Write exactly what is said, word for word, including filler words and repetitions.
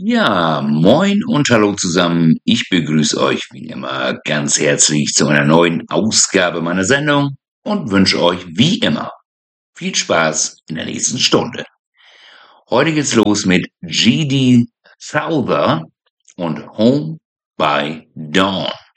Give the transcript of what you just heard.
Ja, moin und hallo zusammen. Ich begrüße euch wie immer ganz herzlich zu einer neuen Ausgabe meiner Sendung und wünsche euch wie immer viel Spaß in der nächsten Stunde. Heute geht's los mit G D Souther und Home by Dawn.